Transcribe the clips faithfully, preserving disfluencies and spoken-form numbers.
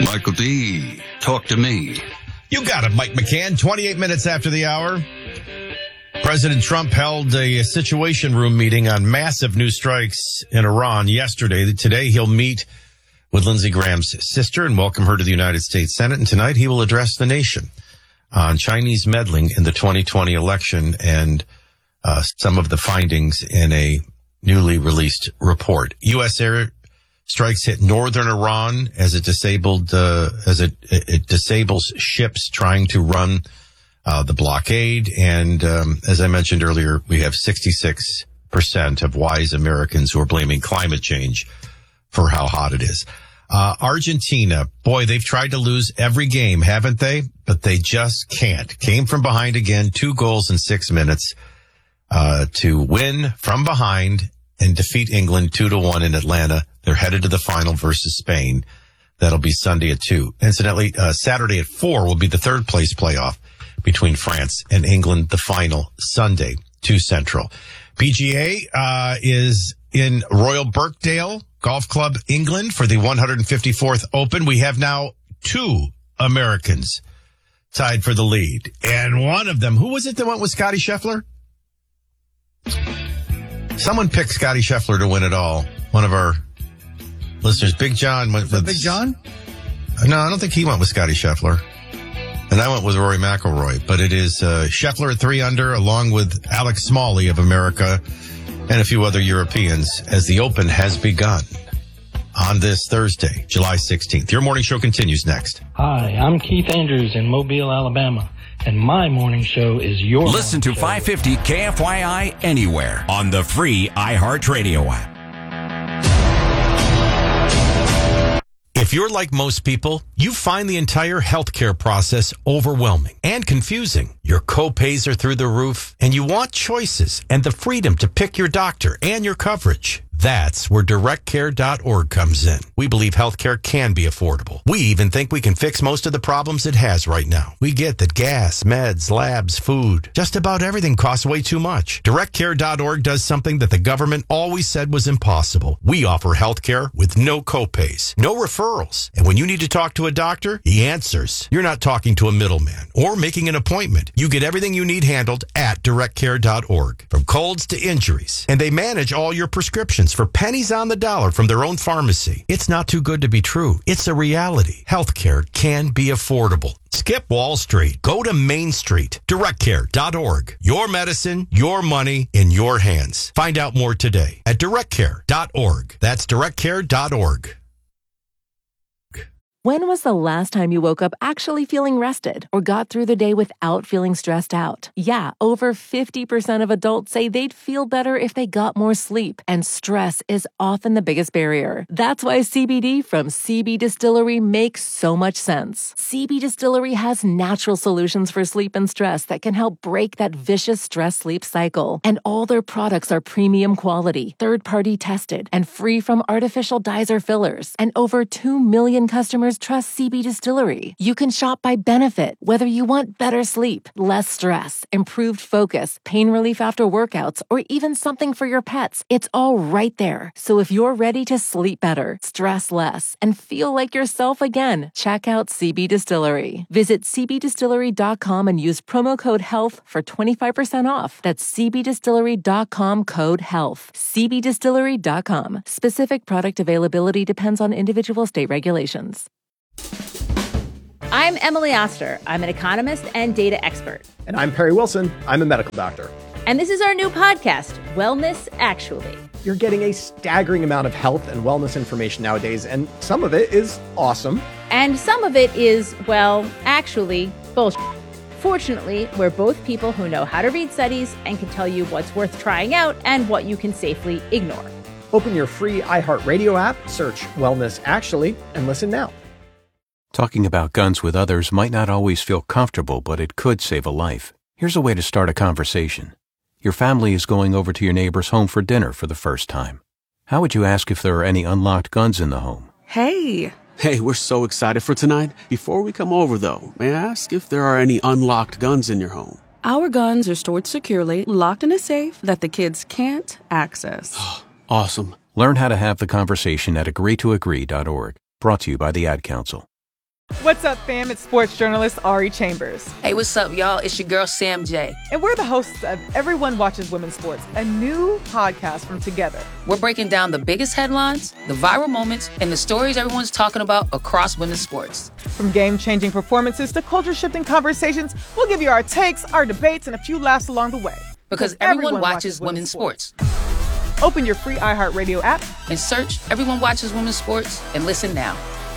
Michael D., talk to me. You got it, Mike McCann. twenty-eight minutes after the hour, President Trump held a Situation Room meeting on massive new strikes in Iran yesterday. Today, he'll meet with Lindsey Graham's sister and welcome her to the United States Senate. And tonight, he will address the nation on Chinese meddling in the twenty twenty election and uh, some of the findings in a newly released report. U S air strikes hit northern Iran as it disabled, uh, as it, it disables ships trying to run uh, the blockade. And um, as I mentioned earlier, we have sixty-six percent of wise Americans who are blaming climate change for how hot it is. Uh, Argentina, boy, they've tried to lose every game, haven't they? But they just can't. Came from behind again, two goals in six minutes uh, to win from behind and defeat England two to one in Atlanta. They're headed to the final versus Spain. That'll be Sunday at two. Incidentally, uh, Saturday at four will be the third place playoff between France and England. The final Sunday, two Central. P G A uh, is in Royal Birkdale Golf Club, England, for the one hundred fifty-fourth Open. We have now two Americans tied for the lead. And one of them, who was it that went with Scotty Scheffler? Someone picked Scotty Scheffler to win it all. One of our listeners, Big John went with... Big John? No, I don't think he went with Scotty Scheffler. And I went with Rory McIlroy. But it is uh, Scheffler at three under, along with Alex Smalley of America and a few other Europeans, as the Open has begun on this Thursday, July sixteenth. Your morning show continues next. Hi, I'm Keith Andrews in Mobile, Alabama, and my morning show is your Listen to five fifty K F Y I anywhere on the free iHeartRadio app. If you're like most people, you find the entire healthcare process overwhelming and confusing. Your co-pays are through the roof, and you want choices and the freedom to pick your doctor and your coverage. That's where direct care dot org comes in. We believe healthcare can be affordable. We even think we can fix most of the problems it has right now. We get that gas, meds, labs, food, just about everything costs way too much. direct care dot org does something that the government always said was impossible. We offer healthcare with no copays, no referrals. And when you need to talk to a doctor, he answers. You're not talking to a middleman or making an appointment. You get everything you need handled at direct care dot org, from colds to injuries. And they manage all your prescriptions for pennies on the dollar from their own pharmacy. It's not too good to be true. It's a reality. Healthcare can be affordable. Skip Wall Street. Go to Main Street. direct care dot org. Your medicine, your money, in your hands. Find out more today at direct care dot org. That's direct care dot org. When was the last time you woke up actually feeling rested or got through the day without feeling stressed out? Yeah, over fifty percent of adults say they'd feel better if they got more sleep, and stress is often the biggest barrier. That's why C B D from C B Distillery makes so much sense. C B Distillery has natural solutions for sleep and stress that can help break that vicious stress-sleep cycle. And all their products are premium quality, third-party tested, and free from artificial dyes or fillers. And over two million customers trust C B Distillery. You can shop by benefit, whether you want better sleep, less stress, improved focus, pain relief after workouts, or even something for your pets. It's all right there. So if you're ready to sleep better, stress less, and feel like yourself again, check out C B Distillery. Visit c b distillery dot com and use promo code HEALTH for twenty-five percent off. That's c b distillery dot com, code HEALTH. c b distillery dot com. Specific product availability depends on individual state regulations. I'm Emily Oster. I'm an economist and data expert. And I'm Perry Wilson. I'm a medical doctor. And this is our new podcast, Wellness Actually. You're getting a staggering amount of health and wellness information nowadays, and some of it is awesome. And some of it is, well, actually, bullshit. Fortunately, we're both people who know how to read studies and can tell you what's worth trying out and what you can safely ignore. Open your free iHeartRadio app, search Wellness Actually, and listen now. Talking about guns with others might not always feel comfortable, but it could save a life. Here's a way to start a conversation. Your family is going over to your neighbor's home for dinner for the first time. How would you ask if there are any unlocked guns in the home? Hey! Hey, we're so excited for tonight. Before we come over, though, may I ask if there are any unlocked guns in your home? Our guns are stored securely, locked in a safe that the kids can't access. Awesome. Learn how to have the conversation at agree to agree dot org. Brought to you by the Ad Council. What's up, fam? It's sports journalist Ari Chambers. Hey, what's up, y'all? It's your girl, Sam J. And we're the hosts of Everyone Watches Women's Sports, a new podcast from Together. We're breaking down the biggest headlines, the viral moments, and the stories everyone's talking about across women's sports. From game-changing performances to culture-shifting conversations, we'll give you our takes, our debates, and a few laughs along the way. Because, because everyone, everyone watches, watches women's sports. sports. Open your free iHeartRadio app and search Everyone Watches Women's Sports and listen now.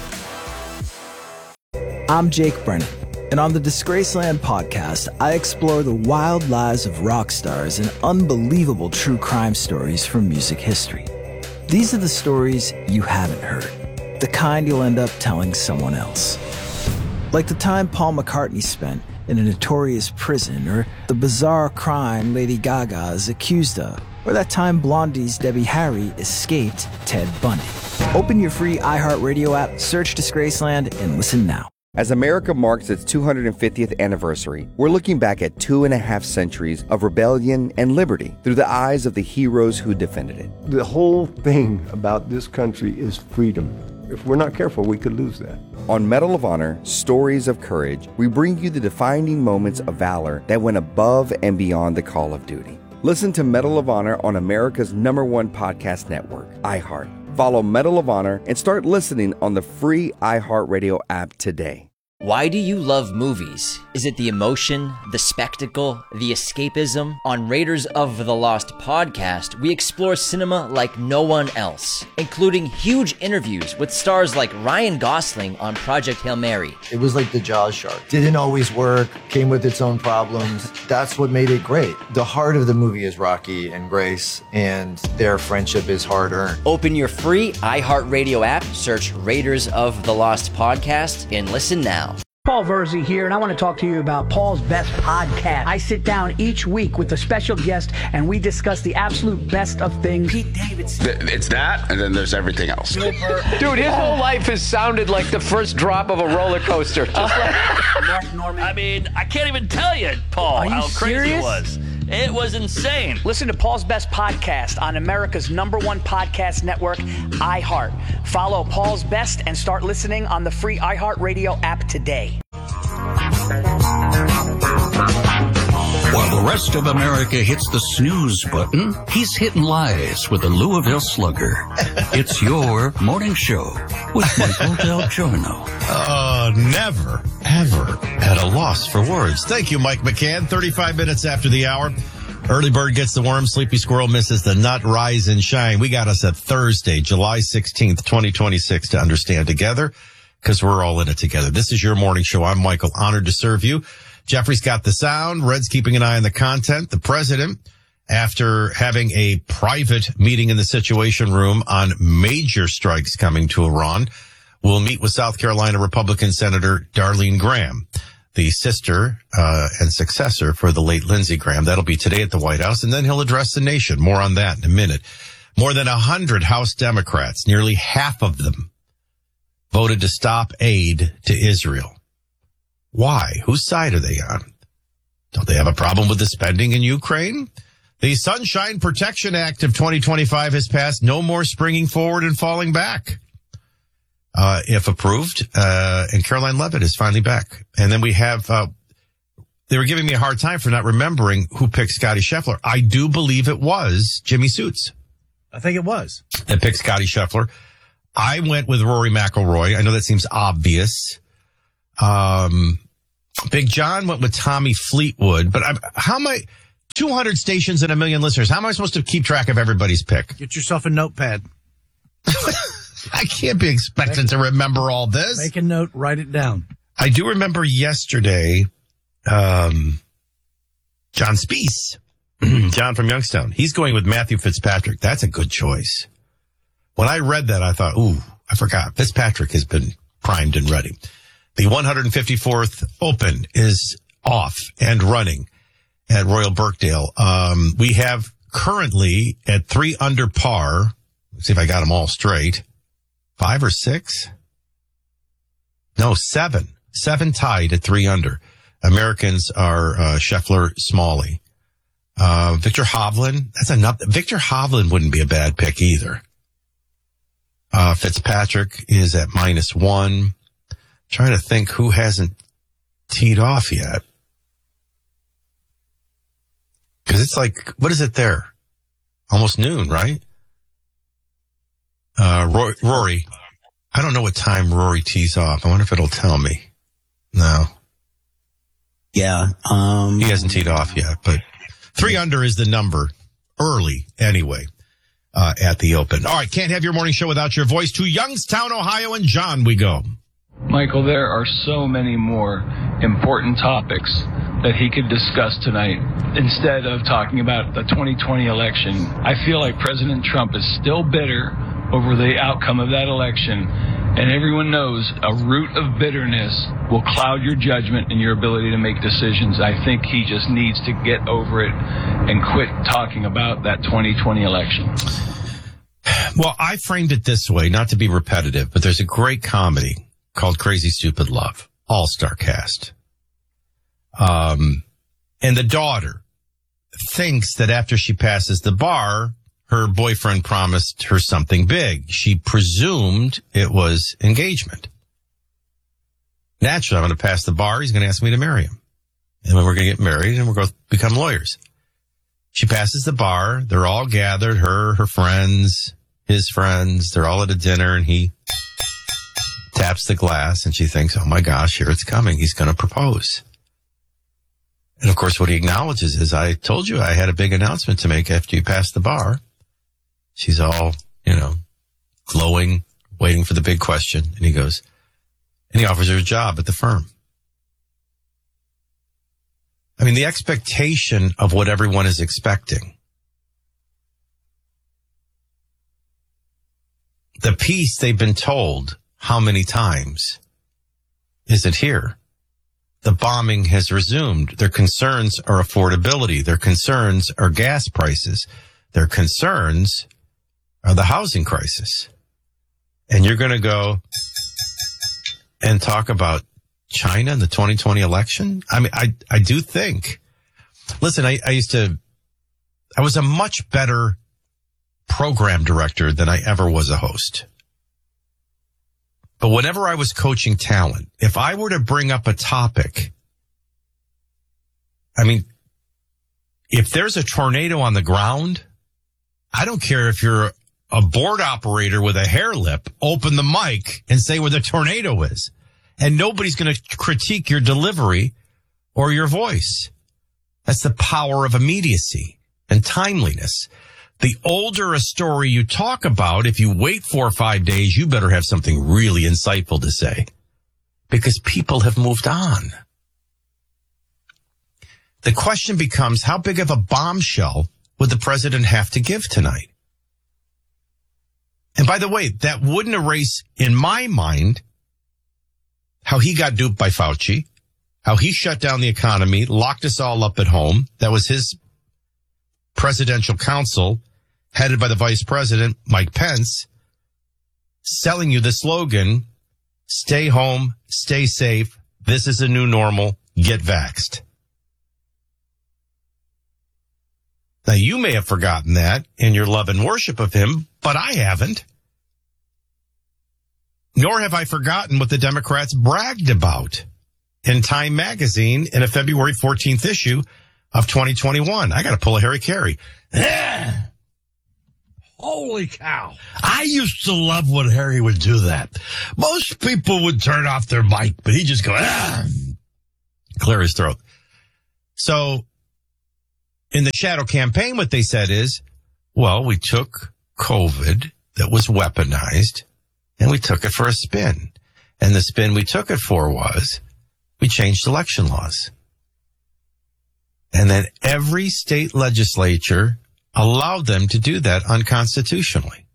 I'm Jake Brennan, and on the Disgraceland podcast, I explore the wild lives of rock stars and unbelievable true crime stories from music history. These are the stories you haven't heard, the kind you'll end up telling someone else. Like the time Paul McCartney spent in a notorious prison, or the bizarre crime Lady Gaga is accused of, or that time Blondie's Debbie Harry escaped Ted Bundy. Open your free iHeartRadio app, search Disgraceland, and listen now. As America marks its two hundred fiftieth anniversary, we're looking back at two and a half centuries of rebellion and liberty through the eyes of the heroes who defended it. The whole thing about this country is freedom. If we're not careful, we could lose that. On Medal of Honor, Stories of Courage, we bring you the defining moments of valor that went above and beyond the call of duty. Listen to Medal of Honor on America's number one podcast network, iHeart. Follow Medal of Honor and start listening on the free iHeartRadio app today. Why do you love movies? Is it the emotion, the spectacle, the escapism? On Raiders of the Lost podcast, we explore cinema like no one else, including huge interviews with stars like Ryan Gosling on Project Hail Mary. It was like the Jaws shark. Didn't always work, came with its own problems. That's what made it great. The heart of the movie is Rocky and Grace, and their friendship is hard-earned. Open your free iHeartRadio app, search Raiders of the Lost podcast, and listen now. Paul Verzi here, and I want to talk to you about Paul's Best Podcast. I sit down each week with a special guest, and we discuss the absolute best of things. Pete Davidson. It's that, and then there's everything else. Dude, his whole life has sounded like the first drop of a roller coaster. Just like Mark Norman. I mean, I can't even tell you, Paul, Are you how crazy serious? it was. It was insane. Listen to Paul's Best Podcast on America's number one podcast network, iHeart. Follow Paul's Best and start listening on the free iHeartRadio app today. While the rest of America hits the snooze button, he's hitting lies with the Louisville Slugger. It's your morning show with Michael Del Giorno. Uh, never, ever at a loss for words. Thank you, Mike McCann. thirty-five minutes after the hour. Early bird gets the worm. Sleepy squirrel misses the nut. Rise and shine. We got us at Thursday, July sixteenth, twenty twenty-six to understand together, because we're all in it together. This is your morning show. I'm Michael, honored to serve you. Jeffrey's got the sound. Red's keeping an eye on the content. The president, after having a private meeting in the Situation Room on major strikes coming to Iran, will meet with South Carolina Republican Senator Darlene Graham, the sister uh, and successor for the late Lindsey Graham. That'll be today at the White House, and then he'll address the nation. More on that in a minute. More than one hundred House Democrats, nearly half of them, voted to stop aid to Israel. Why? Whose side are they on? Don't they have a problem with the spending in Ukraine? The Sunshine Protection Act of twenty twenty-five has passed. No more springing forward and falling back. Uh, if approved, uh, and Caroline Leavitt is finally back. And then we have, uh, they were giving me a hard time for not remembering who picked Scotty Scheffler. I do believe it was Jimmy Suits. I think it was. That picked Scotty Scheffler. I went with Rory McIlroy. I know that seems obvious. Um, Big John went with Tommy Fleetwood, but I'm, how am I, two hundred stations and a million listeners, how am I supposed to keep track of everybody's pick? Get yourself a notepad. I can't be expected make, to remember all this. Make a note, write it down. I do remember yesterday, um, John Speece, John from Youngstown. He's going with Matthew Fitzpatrick. That's a good choice. When I read that, I thought, ooh, I forgot. Fitzpatrick has been primed and ready. The one hundred fifty-fourth Open is off and running at Royal Birkdale. Um, we have currently at three under par. Let's see if I got them all straight. Five or six? No, seven. Seven tied at three under. Americans are uh, Scheffler, Smalley. Uh, Victor Hovland. That's enough. Victor Hovland wouldn't be a bad pick either. Uh, Fitzpatrick is at minus one. Trying to think who hasn't teed off yet. Because it's like, what is it there? Almost noon, right? Uh, Rory, Rory. I don't know what time Rory tees off. I wonder if it'll tell me. No. Yeah. Um, he hasn't teed off yet, but three under is the number. Early, anyway, uh, at the Open. All right, can't have your morning show without your voice. To Youngstown, Ohio, and John we go. Michael, there are so many more important topics that he could discuss tonight instead of talking about the twenty twenty election. I feel like President Trump is still bitter over the outcome of that election, and everyone knows a root of bitterness will cloud your judgment and your ability to make decisions. I think he just needs to get over it and quit talking about that twenty twenty election. Well, I framed it this way, not to be repetitive, but there's a great comedy called Crazy Stupid Love, all-star cast. Um, and the daughter thinks that after she passes the bar, her boyfriend promised her something big. She presumed it was engagement. Naturally, I'm going to pass the bar. He's going to ask me to marry him. And then we're going to get married and we're going to become lawyers. She passes the bar. They're all gathered, her, her friends, his friends. They're all at a dinner, and he taps the glass, and she thinks, oh my gosh, here it's coming. He's going to propose. And of course, what he acknowledges is, I told you I had a big announcement to make after you passed the bar. She's all, you know, glowing, waiting for the big question. And he goes, and he offers her a job at the firm. I mean, the expectation of what everyone is expecting. The piece they've been told how many times is it here? The bombing has resumed. Their concerns are affordability. Their concerns are gas prices. Their concerns are the housing crisis. And you're going to go and talk about China in the twenty twenty election? I mean, I, I do think, listen, I, I used to, I was a much better program director than I ever was a host. But whenever I was coaching talent, if I were to bring up a topic, I mean, if there's a tornado on the ground, I don't care if you're a board operator with a hair lip, open the mic and say where the tornado is. And nobody's going to critique your delivery or your voice. That's the power of immediacy and timeliness. The older a story you talk about, if you wait four or five days, you better have something really insightful to say, because people have moved on. The question becomes, how big of a bombshell would the president have to give tonight? And by the way, that wouldn't erase, in my mind, how he got duped by Fauci, how he shut down the economy, locked us all up at home. That was his presidential council, headed by the vice president, Mike Pence, selling you the slogan, stay home, stay safe, this is a new normal, get vaxxed. Now, you may have forgotten that in your love and worship of him, but I haven't. Nor have I forgotten what the Democrats bragged about in Time magazine in a February fourteenth issue of twenty twenty-one. I got to pull a Harry Carey. Holy cow. I used to love when Harry would do that. Most people would turn off their mic, but he'd just go, ah, clear his throat. So in the shadow campaign, what they said is, well, we took COVID that was weaponized and we took it for a spin. And the spin we took it for was we changed election laws. And then every state legislature allowed them to do that unconstitutionally.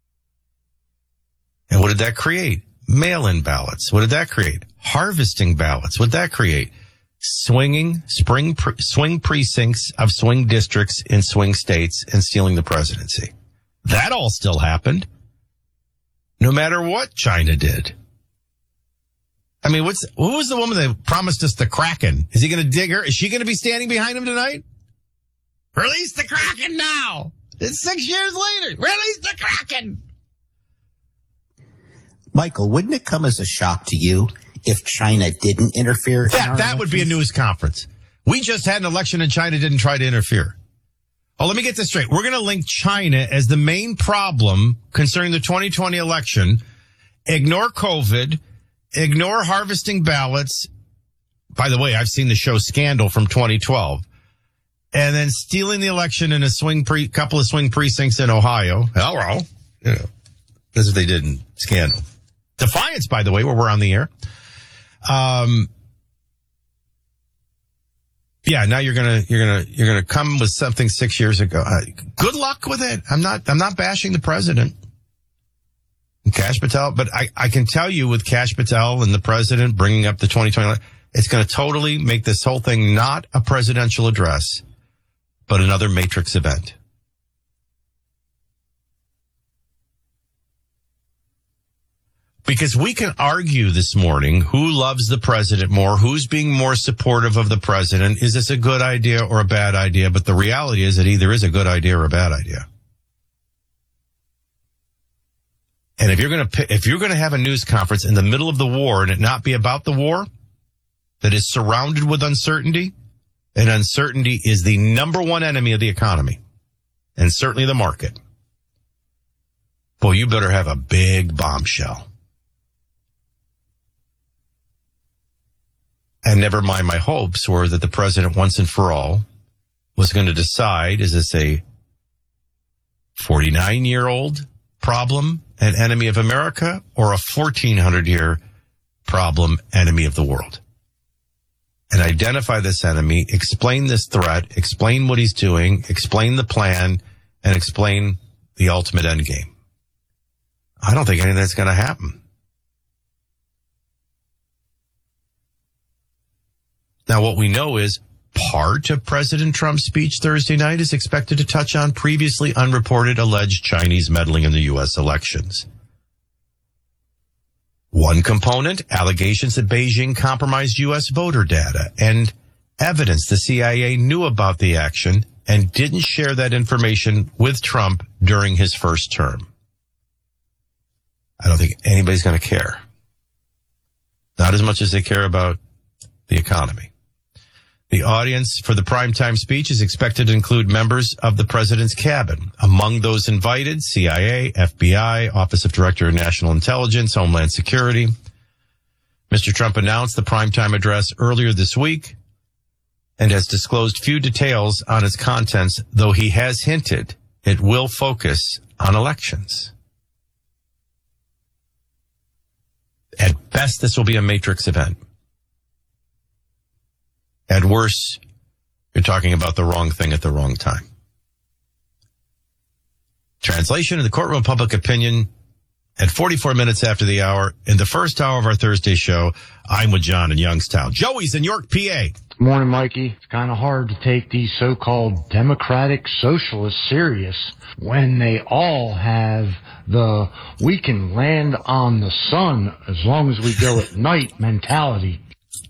And what did that create? Mail-in ballots. What did that create? Harvesting ballots. What did that create? Swinging spring pre- swing precincts of swing districts in swing states and stealing the presidency. That all still happened, no matter what China did. I mean, what's who was the woman that promised us the Kraken? Is he going to dig her? Is she going to be standing behind him tonight? Release the Kraken now! It's six years later. Release the Kraken! Michael, wouldn't it come as a shock to you if China didn't interfere? in That, our that would be a news conference. We just had an election and China didn't try to interfere. Oh, let me get this straight. We're going to link China as the main problem concerning the twenty twenty election. Ignore COVID. Ignore harvesting ballots. By the way, I've seen the show Scandal from twenty twelve. And then stealing the election in a swing pre- couple of swing precincts in Ohio. Hello. You know, as if they did in Scandal. Defiance, by the way, where we're on the air. Um, yeah, now you're gonna you're gonna you're gonna come with something six years ago. Uh, good luck with it. I'm not I'm not bashing the president, Kash Patel, but I I can tell you with Kash Patel and the president bringing up the twenty twenty, it's going to totally make this whole thing not a presidential address, but another Matrix event. Because we can argue this morning who loves the president more, who's being more supportive of the president. Is this a good idea or a bad idea? But the reality is it either is a good idea or a bad idea. And if you're going to, if you're going to have a news conference in the middle of the war and it not be about the war, that is surrounded with uncertainty, and uncertainty is the number one enemy of the economy and certainly the market. Boy, you better have a big bombshell. And never mind, my hopes were that the president once and for all was going to decide, is this a forty-nine-year-old problem and enemy of America or a fourteen hundred year problem, enemy of the world? And identify this enemy, explain this threat, explain what he's doing, explain the plan, and explain the ultimate end game. I don't think any of that's going to happen. Now, what we know is part of President Trump's speech Thursday night is expected to touch on previously unreported alleged Chinese meddling in the U S elections. One component, allegations that Beijing compromised U S voter data and evidence the C I A knew about the action and didn't share that information with Trump during his first term. I don't think anybody's going to care. Not as much as they care about the economy. The audience for the primetime speech is expected to include members of the president's cabinet. Among those invited, C I A, F B I, Office of Director of National Intelligence, Homeland Security. Mister Trump announced the primetime address earlier this week and has disclosed few details on its contents, though he has hinted it will focus on elections. At best, this will be a Matrix event. At worst, you're talking about the wrong thing at the wrong time. Translation in the courtroom of public opinion at forty-four minutes after the hour. In the first hour of our Thursday show, I'm with John in Youngstown. Joey's in York, P A. Morning, Mikey. It's kind of hard to take these so-called democratic socialists serious when they all have the we can land on the sun as long as we go at night mentality.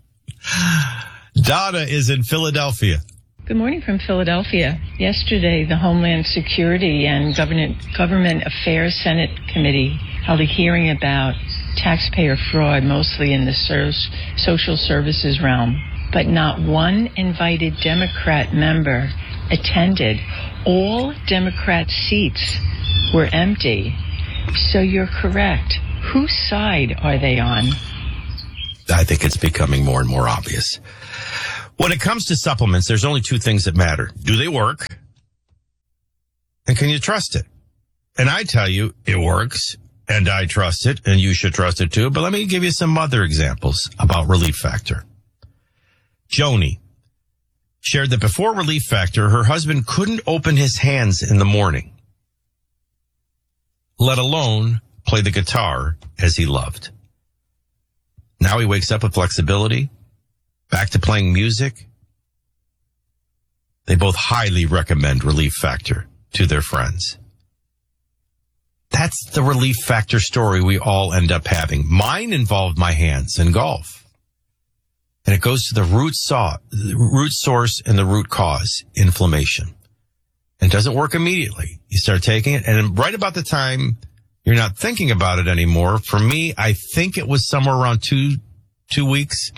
Donna is in Philadelphia. Good morning from Philadelphia. Yesterday, the Homeland Security and Government, Government Affairs Senate Committee held a hearing about taxpayer fraud, mostly in the ser- social services realm. But not one invited Democrat member attended. All Democrat seats were empty. So you're correct. Whose side are they on? I think it's becoming more and more obvious. When it comes to supplements, there's only two things that matter. Do they work? And can you trust it? And I tell you, it works, and I trust it, and you should trust it too. But let me give you some other examples about Relief Factor. Joni shared that before Relief Factor, her husband couldn't open his hands in the morning, let alone play the guitar as he loved. Now he wakes up with flexibility, back to playing music. They both highly recommend Relief Factor to their friends. That's the Relief Factor story we all end up having. Mine involved my hands in golf. And it goes to the root, saw, the root source and the root cause, inflammation. And it doesn't work immediately. You start taking it, and right about the time you're not thinking about it anymore, for me, I think it was somewhere around two two weeks,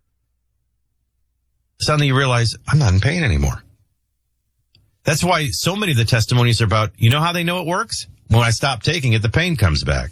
suddenly you realize I'm not in pain anymore. That's why so many of the testimonies are about, you know how they know it works? When I stop taking it, the pain comes back.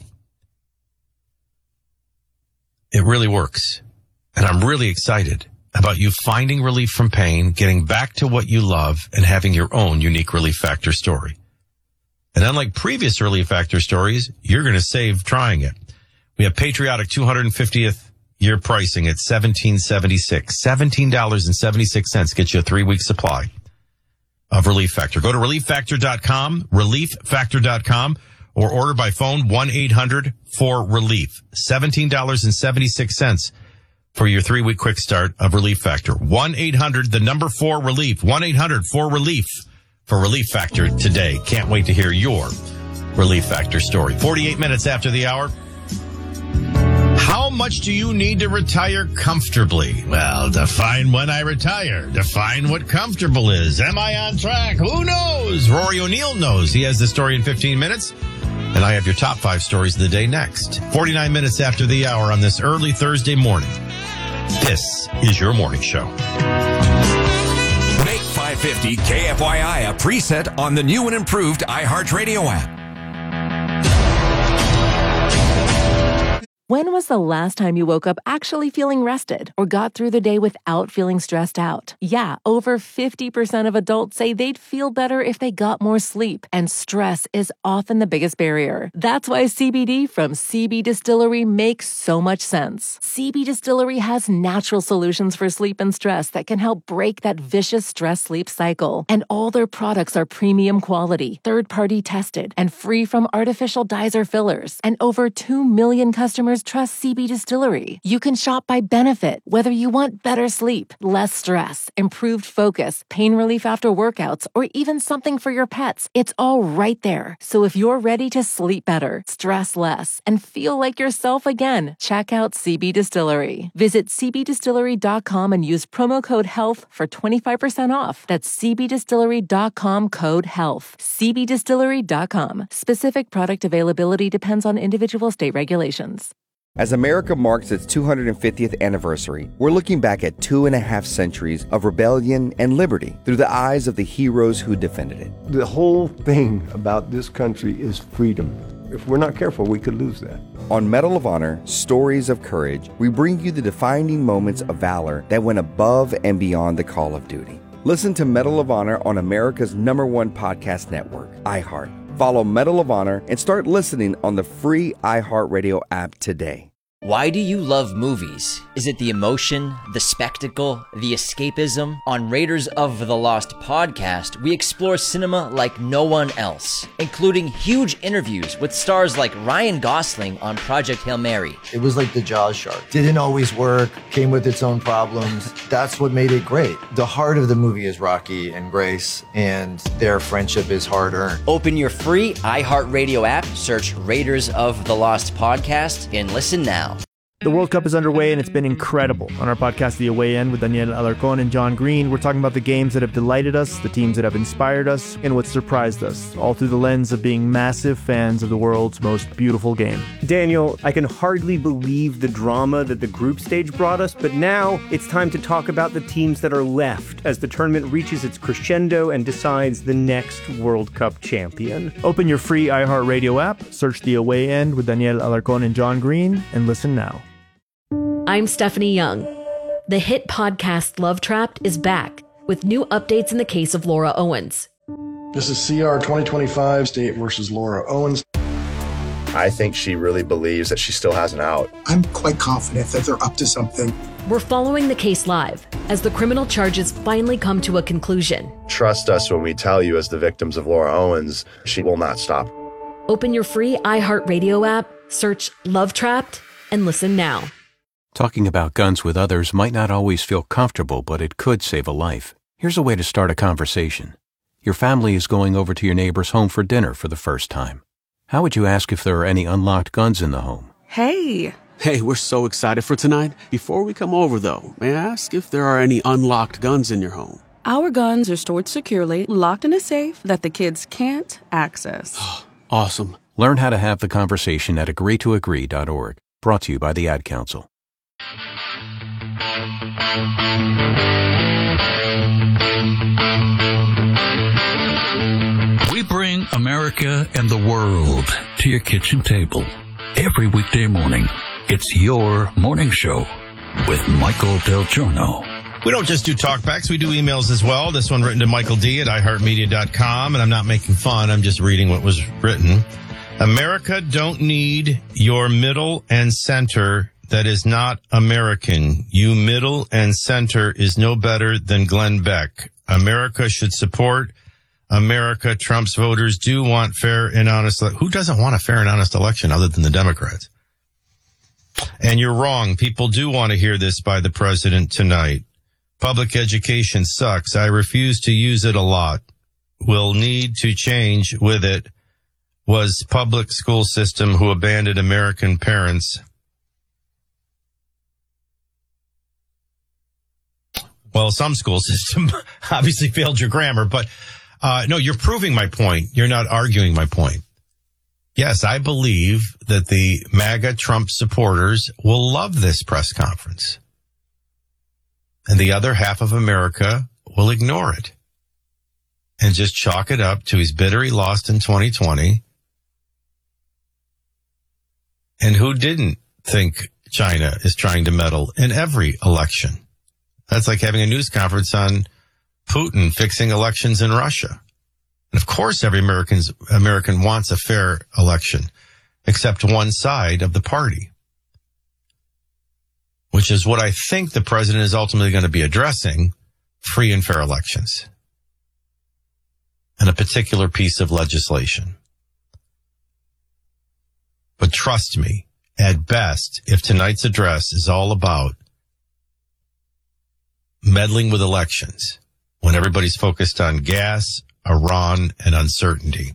It really works. And I'm really excited about you finding relief from pain, getting back to what you love, and having your own unique Relief Factor story. And unlike previous Relief Factor stories, you're going to save trying it. We have patriotic two hundred fiftieth year pricing at seventeen seventy-six. seventeen dollars and seventy-six cents gets you a three-week supply of Relief Factor. Go to relief factor dot com, relief factor dot com, or order by phone one eight hundred four relief. seventeen dollars and seventy-six cents for your three-week quick start of Relief Factor. one eight hundred, the number four relief. one eight hundred four relief for Relief Factor today. Can't wait to hear your Relief Factor story. forty-eight minutes after the hour. How much do you need to retire comfortably? Well, define when I retire. Define what comfortable is. Am I on track? Who knows? Rory O'Neill knows. He has the story in fifteen minutes. And I have your top five stories of the day next. forty-nine minutes after the hour on this early Thursday morning. This is your morning show. Make five fifty K F Y I a preset on the new and improved iHeartRadio app. When was the last time you woke up actually feeling rested or got through the day without feeling stressed out? Yeah, over fifty percent of adults say they'd feel better if they got more sleep, and stress is often the biggest barrier. That's why C B D from C B Distillery makes so much sense. C B Distillery has natural solutions for sleep and stress that can help break that vicious stress-sleep cycle. And all their products are premium quality, third-party tested, and free from artificial dyes or fillers. And over two million customers trust C B Distillery. You can shop by benefit, whether you want better sleep, less stress, improved focus, pain relief after workouts, or even something for your pets. It's all right there. So if you're ready to sleep better, stress less, and feel like yourself again, check out C B Distillery. Visit c b distillery dot com and use promo code HEALTH for twenty-five percent off. That's c b distillery dot com code HEALTH. c b distillery dot com. Specific product availability depends on individual state regulations. As America marks its two hundred fiftieth anniversary, we're looking back at two and a half centuries of rebellion and liberty through the eyes of the heroes who defended it. The whole thing about this country is freedom. If we're not careful, we could lose that. On Medal of Honor, Stories of Courage, we bring you the defining moments of valor that went above and beyond the call of duty. Listen to Medal of Honor on America's number one podcast network, iHeart. Follow Medal of Honor and start listening on the free iHeartRadio app today. Why do you love movies? Is it the emotion, the spectacle, the escapism? On Raiders of the Lost podcast, we explore cinema like no one else, including huge interviews with stars like Ryan Gosling on Project Hail Mary. It was like the Jaws shark. Didn't always work, came with its own problems. That's what made it great. The heart of the movie is Rocky and Grace, and their friendship is hard-earned. Open your free iHeartRadio app, search Raiders of the Lost podcast, and listen now. The World Cup is underway and it's been incredible. On our podcast, The Away End, with Daniel Alarcón and John Green, we're talking about the games that have delighted us, the teams that have inspired us, and what surprised us, all through the lens of being massive fans of the world's most beautiful game. Daniel, I can hardly believe the drama that the group stage brought us, but now it's time to talk about the teams that are left as the tournament reaches its crescendo and decides the next World Cup champion. Open your free iHeartRadio app, search The Away End with Daniel Alarcón and John Green, and listen now. I'm Stephanie Young. The hit podcast Love Trapped is back with new updates in the case of Laura Owens. This is C R twenty twenty-five, State versus Laura Owens. I think she really believes that she still has an out. I'm quite confident that they're up to something. We're following the case live as the criminal charges finally come to a conclusion. Trust us when we tell you, as the victims of Laura Owens, she will not stop. Open your free iHeartRadio app, search Love Trapped, and listen now. Talking about guns with others might not always feel comfortable, but it could save a life. Here's a way to start a conversation. Your family is going over to your neighbor's home for dinner for the first time. How would you ask if there are any unlocked guns in the home? Hey! Hey, we're so excited for tonight. Before we come over, though, may I ask if there are any unlocked guns in your home? Our guns are stored securely, locked in a safe that the kids can't access. Awesome. Learn how to have the conversation at agree to agree dot org. Brought to you by the Ad Council. We bring America and the world to your kitchen table every weekday morning. It's your morning show with Michael Del Giorno. We don't just do talkbacks, we do emails as well. This one written to Michael D at i heart media dot com, and I'm not making fun, I'm just reading what was written. America don't need your middle and center that is not American. You middle and center is no better than Glenn Beck. America should support America. Trump's voters do want fair and honest. Who doesn't want a fair and honest election other than the Democrats? And you're wrong. People do want to hear this by the president tonight. Public education sucks. I refuse to use it a lot. Will need to change with it. Was public school system who abandoned American parents. Well, some school system obviously failed your grammar, but uh, no, you're proving my point. You're not arguing my point. Yes, I believe that the MAGA Trump supporters will love this press conference. And the other half of America will ignore it and just chalk it up to he's bitter he lost in twenty twenty. And who didn't think China is trying to meddle in every election? That's like having a news conference on Putin fixing elections in Russia. And of course, every American's, American wants a fair election, except one side of the party, which is what I think the president is ultimately going to be addressing, free and fair elections, and a particular piece of legislation. But trust me, at best, if tonight's address is all about meddling with elections, when everybody's focused on gas, Iran, and uncertainty,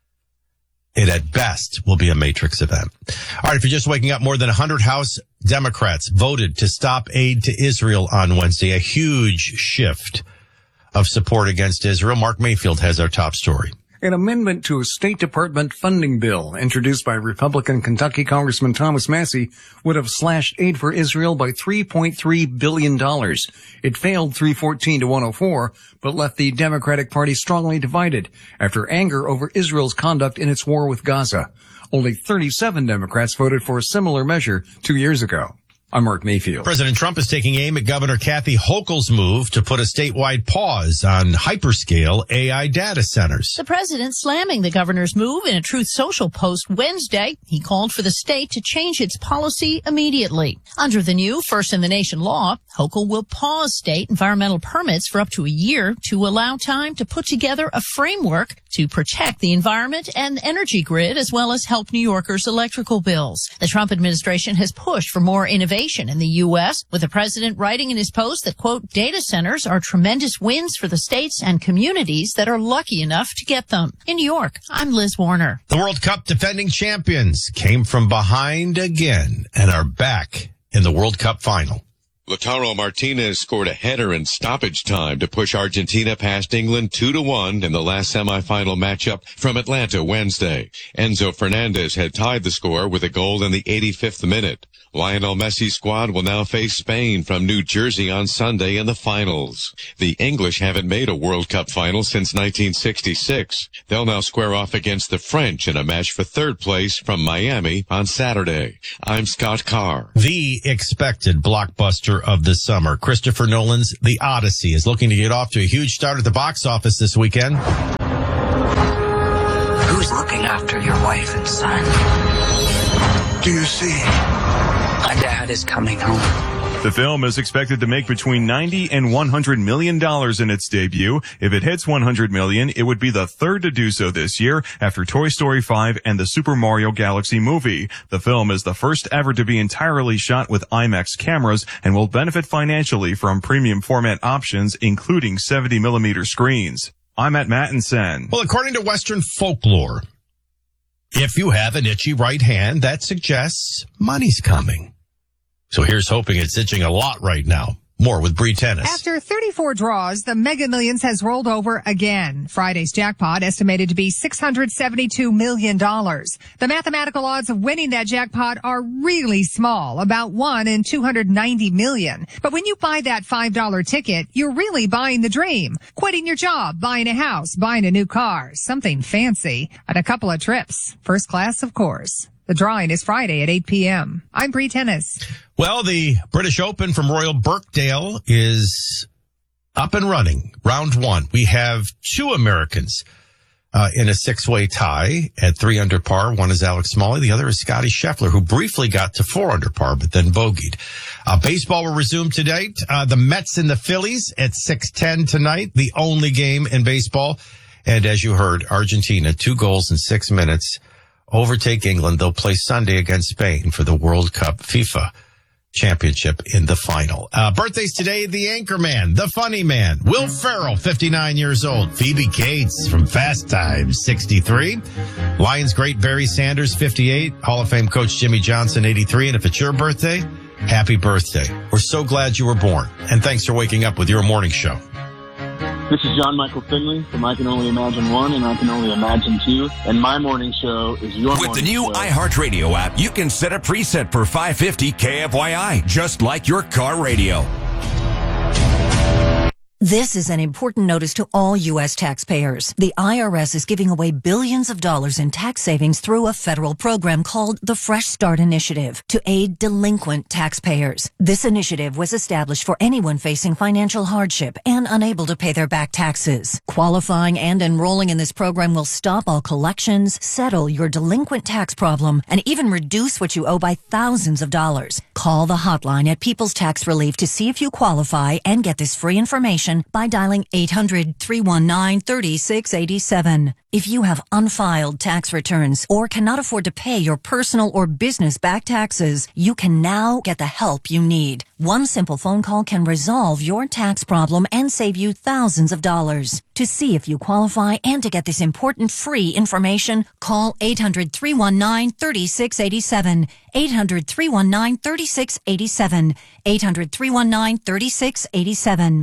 it at best will be a matrix event. All right, if you're just waking up, more than one hundred House Democrats voted to stop aid to Israel on Wednesday, a huge shift of support against Israel. Mark Mayfield has our top story. An amendment to a State Department funding bill introduced by Republican Kentucky Congressman Thomas Massie would have slashed aid for Israel by three point three billion dollars. It failed three fourteen to one oh four, but left the Democratic Party strongly divided after anger over Israel's conduct in its war with Gaza. Only thirty-seven Democrats voted for a similar measure two years ago. I'm Mark Mayfield. President Trump is taking aim at Governor Kathy Hochul's move to put a statewide pause on hyperscale A I data centers. The president slamming the governor's move in a Truth Social post Wednesday. He called for the state to change its policy immediately. Under the new first-in-the-nation law, Hochul will pause state environmental permits for up to a year to allow time to put together a framework to protect the environment and energy grid, as well as help New Yorkers' electrical bills. The Trump administration has pushed for more innovation in the U S, with the president writing in his post that, quote, data centers are tremendous wins for the states and communities that are lucky enough to get them. In New York, I'm Liz Warner. The World Cup defending champions came from behind again and are back in the World Cup final. Lautaro Martinez scored a header in stoppage time to push Argentina past England two to one in the last semifinal matchup from Atlanta Wednesday. Enzo Fernandez had tied the score with a goal in the eighty-fifth minute. Lionel Messi's squad will now face Spain from New Jersey on Sunday in the finals. The English haven't made a World Cup final since nineteen sixty-six. They'll now square off against the French in a match for third place from Miami on Saturday. I'm Scott Carr. The expected blockbuster of the summer, Christopher Nolan's The Odyssey, is looking to get off to a huge start at the box office this weekend. Who's looking after your wife and son? Do you see? My dad is coming home. The film is expected to make between ninety and one hundred million dollars in its debut. If it hits one hundred million, it would be the third to do so this year after Toy Story five and the Super Mario Galaxy movie. The film is the first ever to be entirely shot with IMAX cameras and will benefit financially from premium format options, including seventy millimeter screens. I'm at Mattinson. Well, according to Western folklore, if you have an itchy right hand, that suggests money's coming. So here's hoping it's itching a lot right now. More with Bree Tennis. After thirty-four draws, the Mega Millions has rolled over again. Friday's jackpot estimated to be six hundred seventy-two million dollars. The mathematical odds of winning that jackpot are really small, about one in two hundred ninety million. But when you buy that five dollar ticket, you're really buying the dream. Quitting your job, buying a house, buying a new car, something fancy, and a couple of trips. First class, of course. The drawing is Friday at eight p.m. I'm Bree Tennis. Well, the British Open from Royal Birkdale is up and running. Round one. We have two Americans uh, in a six-way tie at three under par. One is Alex Smalley. The other is Scotty Scheffler, who briefly got to four under par, but then bogeyed. Uh, baseball will resume today. Uh, the Mets and the Phillies at six ten tonight, the only game in baseball. And as you heard, Argentina, two goals in six minutes. Overtake England. They'll play Sunday against Spain for the World Cup FIFA Championship in the final. Uh, birthdays today, the anchor man, the funny man, Will Ferrell, fifty-nine years old. Phoebe Cates from Fast Times, sixty-three. Lions great Barry Sanders, fifty-eight. Hall of Fame coach Jimmy Johnson, eighty-three. And if it's your birthday, happy birthday. We're so glad you were born. And thanks for waking up with your morning show. This is John Michael Finley from I Can Only Imagine One and I Can Only Imagine Two. And my morning show is your With the new iHeartRadio app, you can set a preset for five fifty K F Y I, just like your car radio. This is an important notice to all U S taxpayers. The I R S is giving away billions of dollars in tax savings through a federal program called the Fresh Start Initiative to aid delinquent taxpayers. This initiative was established for anyone facing financial hardship and unable to pay their back taxes. Qualifying and enrolling in this program will stop all collections, settle your delinquent tax problem, and even reduce what you owe by thousands of dollars. Call the hotline at People's Tax Relief to see if you qualify and get this free information by dialing eight hundred, three one nine, three six eight seven. If you have unfiled tax returns or cannot afford to pay your personal or business back taxes, you can now get the help you need. One simple phone call can resolve your tax problem and save you thousands of dollars. To see if you qualify and to get this important free information, call eight hundred, three one nine, three six eight seven. eight hundred, three one nine, three six eight seven. eight hundred, three one nine, three six eight seven.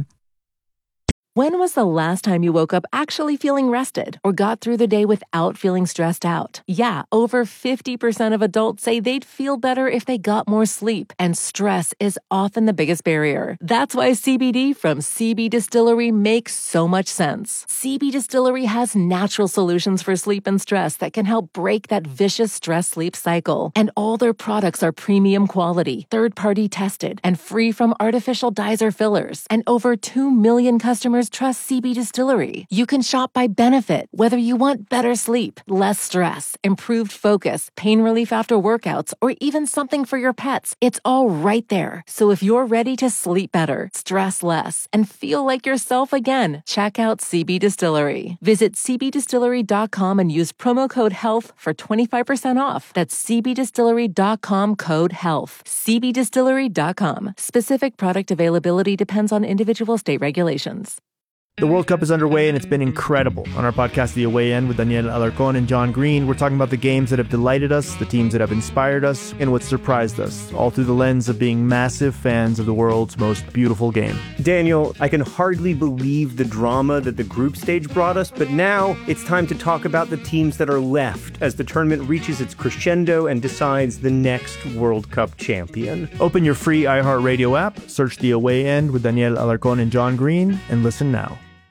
When was the last time you woke up actually feeling rested or got through the day without feeling stressed out? Yeah, over fifty percent of adults say they'd feel better if they got more sleep, and stress is often the biggest barrier. That's why C B D from C B Distillery makes so much sense. C B Distillery has natural solutions for sleep and stress that can help break that vicious stress-sleep cycle. And all their products are premium quality, third-party tested, and free from artificial dyes or fillers. And over two million customers trust C B Distillery. You can shop by benefit, whether you want better sleep, less stress, improved focus, pain relief after workouts, or even something for your pets. It's all right there. So if you're ready to sleep better, stress less, and feel like yourself again, check out C B Distillery. Visit c b distillery dot com and use promo code HEALTH for twenty-five percent off. That's c b distillery dot com code HEALTH. c b distillery dot com. Specific product availability depends on individual state regulations. The World Cup is underway, and it's been incredible. On our podcast, The Away End, with Daniel Alarcón and John Green, we're talking about the games that have delighted us, the teams that have inspired us, and what surprised us, all through the lens of being massive fans of the world's most beautiful game. Daniel, I can hardly believe the drama that the group stage brought us, but now it's time to talk about the teams that are left as the tournament reaches its crescendo and decides the next World Cup champion. Open your free iHeartRadio app, search The Away End with Daniel Alarcón and John Green, and listen now.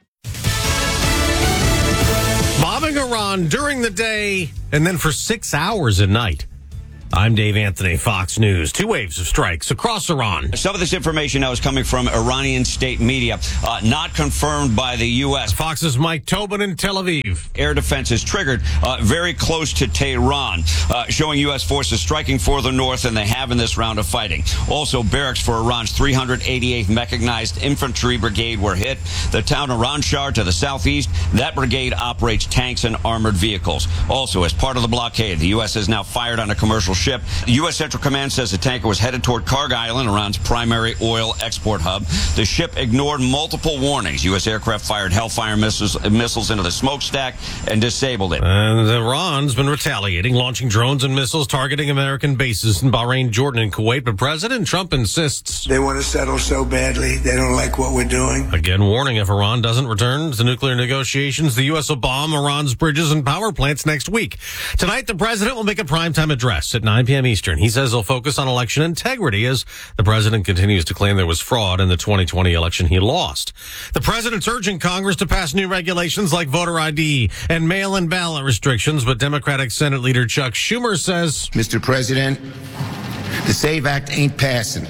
Bombing Iran during the day and then for six hours at night. I'm Dave Anthony, Fox News. Two waves of strikes across Iran. Some of this information now is coming from Iranian state media, uh, not confirmed by the U S. Fox's Mike Tobin in Tel Aviv. Air defense is triggered uh, very close to Tehran, uh, showing U S forces striking further north than they have in this round of fighting. Also, barracks for Iran's three hundred eighty-eighth Mechanized Infantry Brigade were hit. The town of Ranshar to the southeast, that brigade operates tanks and armored vehicles. Also, as part of the blockade, the U S has now fired on a commercial ship ship. The U S Central Command says the tanker was headed toward Kharg Island, Iran's primary oil export hub. The ship ignored multiple warnings. U S aircraft fired Hellfire missiles, missiles into the smokestack and disabled it. And Iran's been retaliating, launching drones and missiles targeting American bases in Bahrain, Jordan, and Kuwait. But President Trump insists they want to settle so badly. They don't like what we're doing. Again, warning if Iran doesn't return to nuclear negotiations, the U S will bomb Iran's bridges and power plants next week. Tonight, the president will make a primetime address at nine p.m. Eastern. He says he'll focus on election integrity as the president continues to claim there was fraud in the twenty twenty election he lost. The president's urging Congress to pass new regulations like voter I D and mail-in ballot restrictions, but Democratic Senate Leader Chuck Schumer says, Mister President, the SAVE Act ain't passing.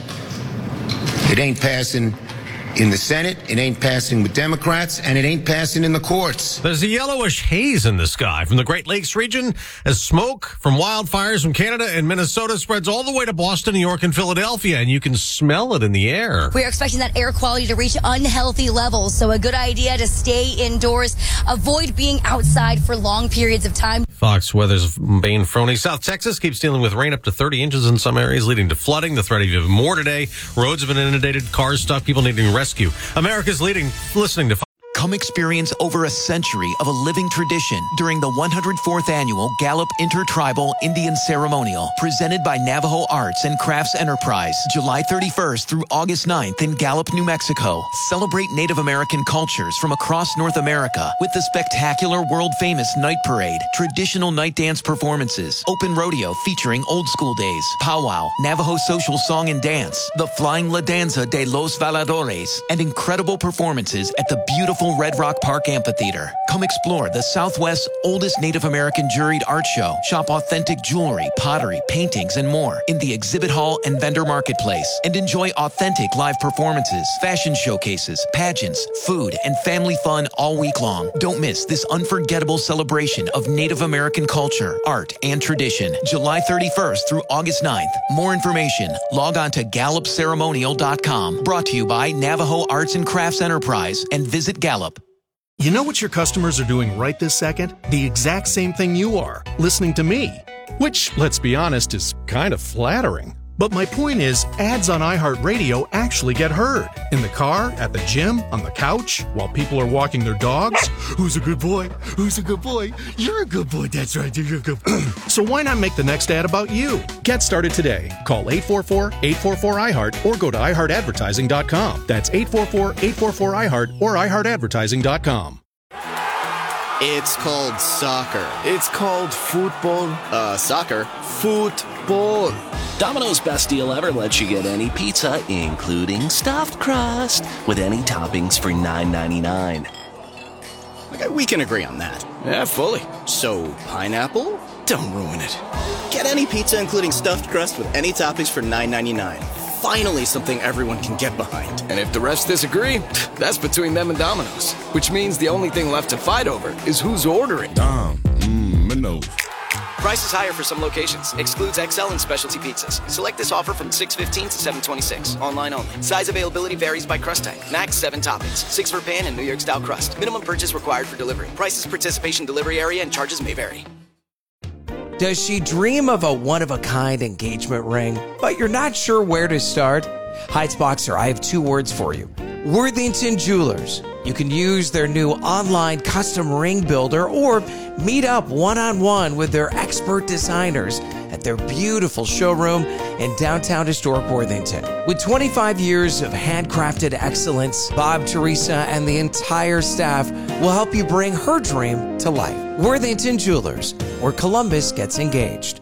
It ain't passing in the Senate, it ain't passing with Democrats, and it ain't passing in the courts. There's a yellowish haze in the sky from the Great Lakes region as smoke from wildfires from Canada and Minnesota spreads all the way to Boston, New York, and Philadelphia, and you can smell it in the air. We are expecting that air quality to reach unhealthy levels, so a good idea to stay indoors, avoid being outside for long periods of time. Fox Weather's Bane Froney. South Texas keeps dealing with rain up to thirty inches in some areas, leading to flooding. The threat of even more today. Roads have been inundated, cars stuck, people needing rescue. America's leading, listening to... Come experience over a century of a living tradition during the one hundred fourth Annual Gallup Intertribal Indian Ceremonial, presented by Navajo Arts and Crafts Enterprise, July thirty-first through August ninth in Gallup, New Mexico. Celebrate Native American cultures from across North America with the spectacular world-famous Night Parade, traditional night dance performances, open rodeo featuring old school days, powwow, Navajo social song and dance, the Flying La Danza de los Valadores, and incredible performances at the beautiful Red Rock Park Amphitheater. Come explore the Southwest's oldest Native American juried art show. Shop authentic jewelry, pottery, paintings, and more in the exhibit hall and vendor marketplace. And enjoy authentic live performances, fashion showcases, pageants, food, and family fun all week long. Don't miss this unforgettable celebration of Native American culture, art, and tradition. July thirty-first through August ninth. More information, log on to gallup ceremonial dot com. Brought to you by Navajo Arts and Crafts Enterprise and Visit Gallup. You know what your customers are doing right this second? The exact same thing you are, listening to me. Which, let's be honest, is kind of flattering. But my point is, ads on iHeartRadio actually get heard. In the car, at the gym, on the couch, while people are walking their dogs. Who's a good boy? Who's a good boy? You're a good boy, that's right, you're a good boy. So why not make the next ad about you? Get started today. Call eight four four, eight four four, I heart or go to i heart advertising dot com. That's eight four four, eight four four, I heart or i heart advertising dot com. It's called soccer. It's called football. Uh, soccer. Football. Domino's Best Deal Ever lets you get any pizza, including stuffed crust, with any toppings for nine ninety-nine. Okay, we can agree on that. Yeah, fully. So, pineapple? Don't ruin it. Get any pizza, including stuffed crust, with any toppings for nine ninety-nine. Finally, something everyone can get behind. And if the rest disagree, that's between them and Domino's. Which means the only thing left to fight over is who's ordering. Dom, mmm, Minos. Price is higher for some locations. Excludes X L and specialty pizzas. Select this offer from six fifteen to seven twenty-six. Online only. Size availability varies by crust type. Max seven toppings. Six for pan and New York style crust. Minimum purchase required for delivery. Prices, participation, delivery area, and charges may vary. Does she dream of a one-of-a-kind engagement ring, but you're not sure where to start? Heights Boxer, I have two words for you. Worthington Jewelers. You can use their new online custom ring builder or meet up one-on-one with their expert designers at their beautiful showroom in downtown historic Worthington. With twenty-five years of handcrafted excellence, Bob, Teresa, and the entire staff will help you bring her dream to life. Worthington Jewelers, where Columbus gets engaged.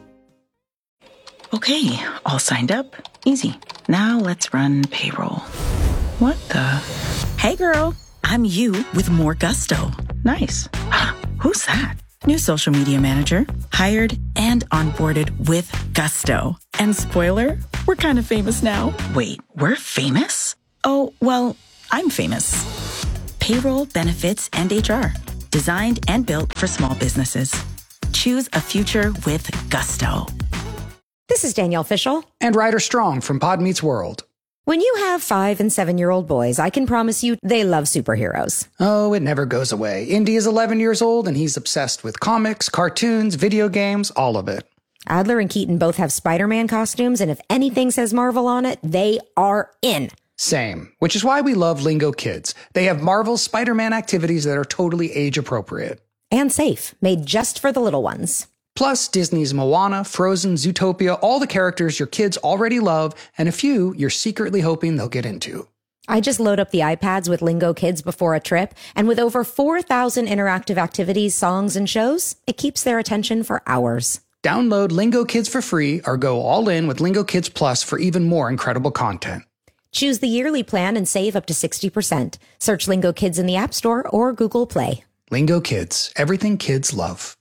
Okay, all signed up. Easy. Now let's run payroll. What the? Hey girl, I'm you with more gusto. Nice. Who's that? New social media manager, hired and onboarded with gusto. And spoiler, we're kind of famous now. Wait, we're famous? Oh, well, I'm famous. Payroll, benefits, and H R. Designed and built for small businesses. Choose a future with gusto. This is Danielle Fishel. And Ryder Strong from Pod Meets World. When you have five and seven-year-old boys, I can promise you they love superheroes. Oh, it never goes away. Indy is eleven years old, and he's obsessed with comics, cartoons, video games, all of it. Adler and Keaton both have Spider-Man costumes, and if anything says Marvel on it, they are in. Same, which is why we love Lingo Kids. They have Marvel's Spider-Man activities that are totally age-appropriate. And safe, made just for the little ones. Plus, Disney's Moana, Frozen, Zootopia, all the characters your kids already love, and a few you're secretly hoping they'll get into. I just load up the iPads with Lingo Kids before a trip, and with over four thousand interactive activities, songs, and shows, it keeps their attention for hours. Download Lingo Kids for free or go all in with Lingo Kids Plus for even more incredible content. Choose the yearly plan and save up to sixty percent. Search Lingo Kids in the App Store or Google Play. Lingo Kids, everything kids love.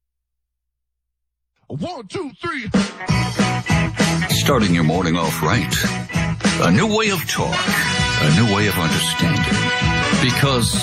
One, two, three. Starting your morning off right. A new way of talk. A new way of understanding. Because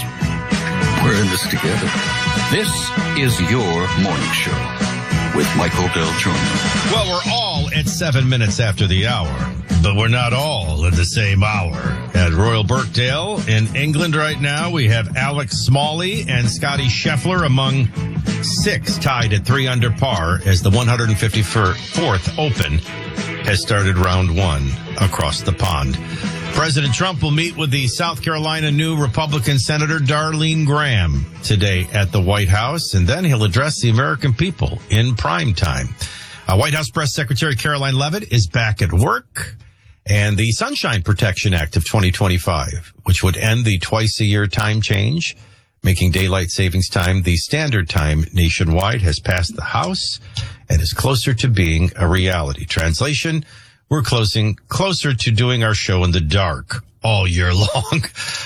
we're in this together. This is your morning show with Michael Del Giorno. Well, we're all at seven minutes after the hour, but we're not all at the same hour. At Royal Birkdale in England right now, we have Alex Smalley and Scotty Scheffler among six, tied at three under par as the one hundred fifty-fourth Open has started round one across the pond. President Trump will meet with the South Carolina new Republican Senator Darlene Graham today at the White House, and then he'll address the American people in prime time. Uh, White House Press Secretary Caroline Leavitt is back at work, and the Sunshine Protection Act of twenty twenty-five, which would end the twice-a-year time change, making daylight savings time the standard time nationwide, has passed the House and is closer to being a reality. Translation, we're closing closer to doing our show in the dark all year long.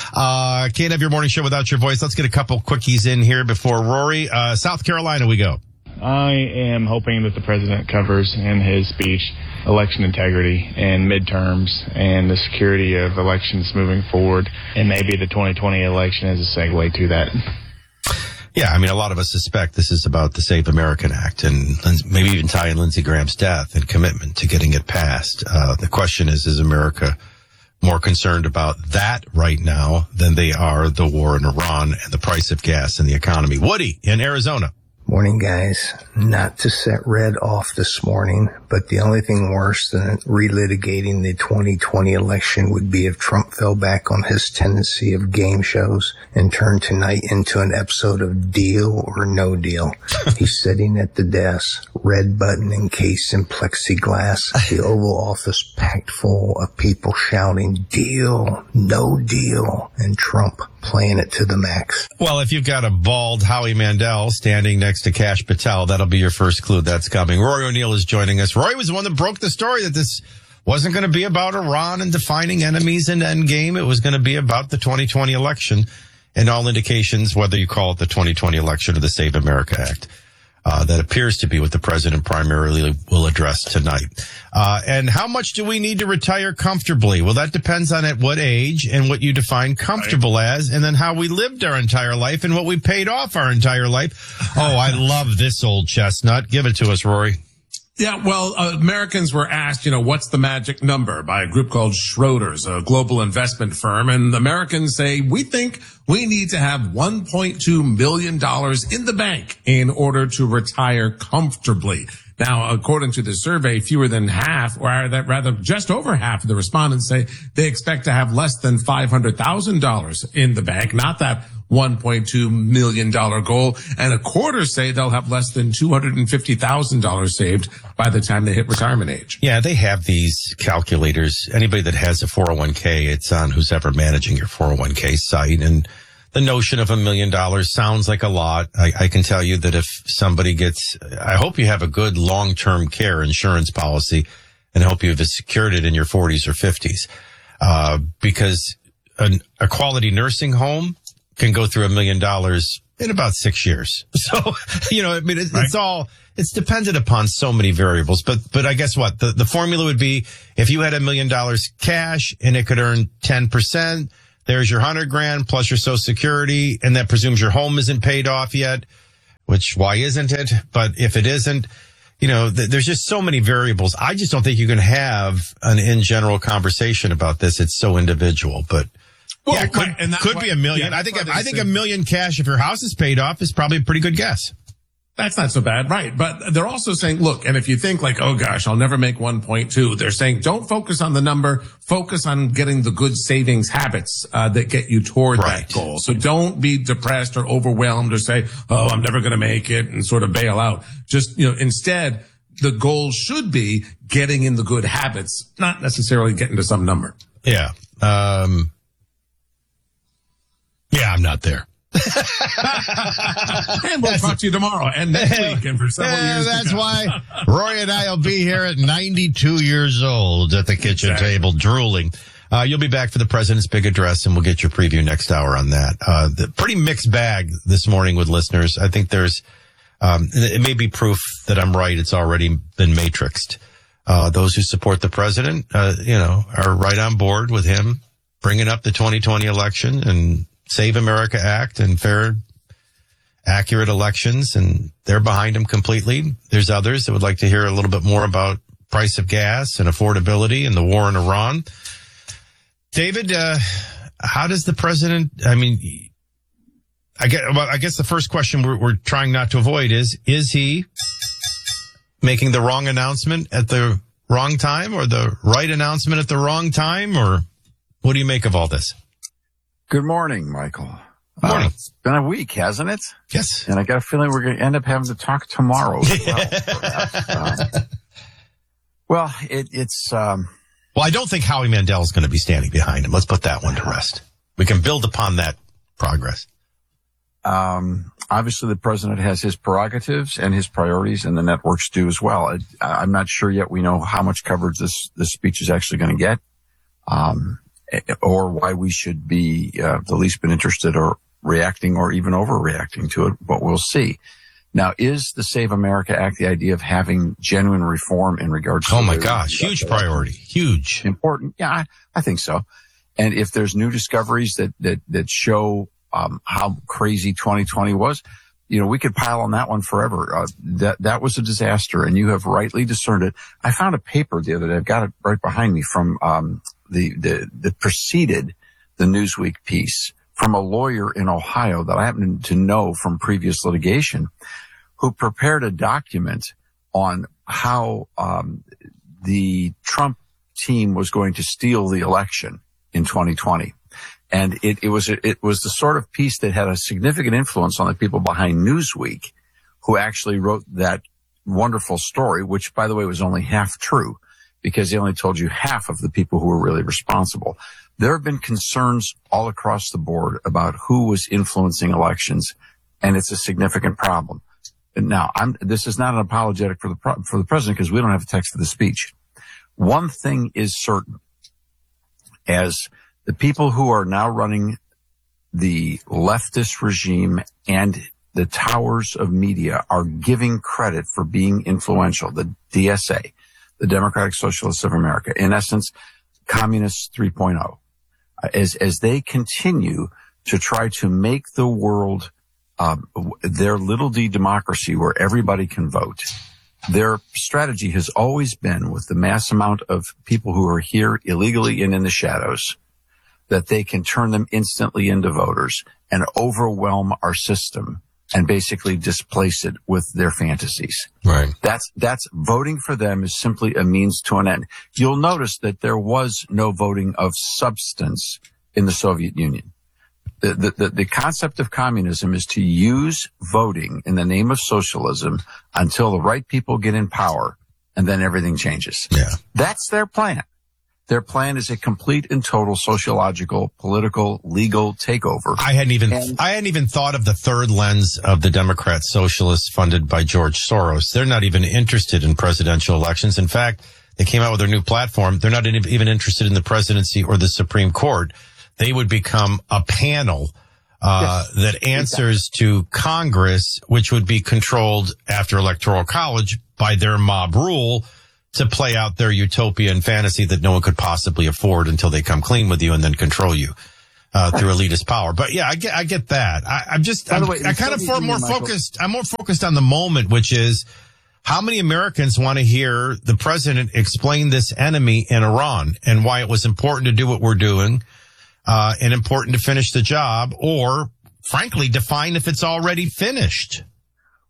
Uh, can't have your morning show without your voice. Let's get a couple quickies in here before Rory. Uh, South Carolina, we go. I am hoping that the president covers in his speech election integrity and midterms and the security of elections moving forward, and maybe the twenty twenty election as a segue to that. Yeah, I mean, a lot of us suspect this is about the Save American Act and maybe even tie in Lindsey Graham's death and commitment to getting it passed. Uh, the question is, is America more concerned about that right now than they are the war in Iran and the price of gas and the economy? Woody in Arizona. Morning, guys. Not to set Red off this morning, but the only thing worse than relitigating the twenty twenty election would be if Trump fell back on his tendency of game shows and turned tonight into an episode of Deal or No Deal. He's sitting at the desk, red button encased in plexiglass, the Oval Office packed full of people shouting, Deal, No Deal, and Trump playing it to the max. Well, if you've got a bald Howie Mandel standing next to Kash Patel, that'll be your first clue that's coming. Rory O'Neill is joining us. Rory was the one that broke the story that this wasn't going to be about Iran and defining enemies and endgame. It was going to be about the twenty twenty election, and all indications, whether you call it the twenty twenty election or the Save America Act, Uh, that appears to be what the president primarily will address tonight. Uh, and how much do we need to retire comfortably? Well, that depends on at what age and what you define comfortable right. as, and then how we lived our entire life and what we paid off our entire life. Oh, I love this old chestnut. Give it to us, Rory. Yeah, well, uh, Americans were asked, you know, what's the magic number by a group called Schroders, a global investment firm. And Americans say, we think we need to have one point two million dollars in the bank in order to retire comfortably. Now, according to the survey, fewer than half, or that rather just over half of the respondents say they expect to have less than five hundred thousand dollars in the bank, not that one point two million dollars goal. And a quarter say they'll have less than two hundred fifty thousand dollars saved by the time they hit retirement age. Yeah, they have these calculators. Anybody that has a four oh one k, it's on who's ever managing your four oh one k site. And the notion of a million dollars sounds like a lot. I, I can tell you that if somebody gets, I hope you have a good long-term care insurance policy, and I hope you've secured it in your forties or fifties. Uh, because an, a quality nursing home can go through a million dollars in about six years. So, you know, I mean, it's, right. it's all, it's dependent upon so many variables. But, but I guess what? The, the formula would be if you had a million dollars cash and it could earn ten percent, there's your hundred grand plus your Social Security, and that presumes your home isn't paid off yet, which why isn't it? But if it isn't, you know, th- there's just so many variables. I just don't think you can have an in general conversation about this. It's so individual, but well, yeah, it could, right, and could why, be a million. yeah, I think, I I think a million cash if your house is paid off is probably a pretty good guess. That's not so bad, right? But they're also saying, look, and if you think like, oh gosh, I'll never make one point two, they're saying don't focus on the number, focus on getting the good savings habits uh, that get you toward right. that goal. So don't be depressed or overwhelmed or say, oh, I'm never going to make it and sort of bail out. Just, you know, instead, the goal should be getting in the good habits, not necessarily getting to some number. Yeah. Um, yeah, I'm not there. And we'll talk to you tomorrow and next week and for several yeah, years. That's why Roy and I will be here at ninety-two years old at the kitchen exactly. table drooling. Uh, you'll be back for the president's big address, and we'll get your preview next hour on that. Uh, the pretty mixed bag this morning with listeners. I think there's, um, it may be proof that I'm right. It's already been matrixed. Uh, those who support the president, uh, you know, are right on board with him bringing up the twenty twenty election and Save America Act and fair, accurate elections, and they're behind him completely. There's others that would like to hear a little bit more about price of gas and affordability and the war in Iran. David, uh, how does the president, I mean, I guess, well, I guess the first question we're, we're trying not to avoid is, is he making the wrong announcement at the wrong time or the right announcement at the wrong time, or what do you make of all this? Good morning, Michael. Morning. Uh, it's been a week, hasn't it? Yes. And I got a feeling we're going to end up having to talk tomorrow as well. uh, well, it, it's... Um, well, I don't think Howie Mandel is going to be standing behind him. Let's put that one to rest. We can build upon that progress. Um, obviously, the president has his prerogatives and his priorities, and the networks do as well. I, I'm not sure yet we know how much coverage this, this speech is actually going to get. Um or why we should be uh, the least bit interested or reacting or even overreacting to it, but we'll see. Now, is the Save America Act the idea of having genuine reform in regards to... Oh, my gosh, huge priority, huge. Important, yeah, I, I think so. And if there's new discoveries that that, that show um, how crazy twenty twenty was, you know, we could pile on that one forever. Uh, that that was a disaster, and you have rightly discerned it. I found a paper the other day, I've got it right behind me, from... Um, The, the, that preceded the Newsweek piece from a lawyer in Ohio that I happen to know from previous litigation, who prepared a document on how um, the Trump team was going to steal the election in twenty twenty. And it, it was it was the sort of piece that had a significant influence on the people behind Newsweek, who actually wrote that wonderful story, which, by the way, was only half true, because they only told you half of the people who were really responsible. There have been concerns all across the board about who was influencing elections, and it's a significant problem. Now, I'm, this is not an apologetic for the for the president, because we don't have a text of the speech. One thing is certain, as the people who are now running the leftist regime and the towers of media are giving credit for being influential, the D S A, the Democratic Socialists of America, in essence, communists three point oh, as, as they continue to try to make the world, um, their little d democracy where everybody can vote. Their strategy has always been, with the mass amount of people who are here illegally and in the shadows, that they can turn them instantly into voters and overwhelm our system and basically displace it with their fantasies. Right. That's, that's voting for them is simply a means to an end. You'll notice that there was no voting of substance in the Soviet Union. The, the, the, the concept of communism is to use voting in the name of socialism until the right people get in power, and then everything changes. Yeah. That's their plan. Their plan is a complete and total sociological, political, legal takeover. I hadn't even and, I hadn't even thought of the third lens of the Democrat socialists funded by George Soros. They're not even interested in presidential elections. In fact, they came out with their new platform. They're not even interested in the presidency or the Supreme Court. They would become a panel uh yes, that answers exactly. to Congress, which would be controlled after Electoral College by their mob rule, to play out their utopian fantasy that no one could possibly afford until they come clean with you and then control you uh through elitist power. But yeah, I get I get that. I, I'm just I'm, way, I kind of for, more Michael. focused. I'm more focused on the moment, which is how many Americans want to hear the president explain this enemy in Iran and why it was important to do what we're doing, uh and important to finish the job, or frankly define if it's already finished.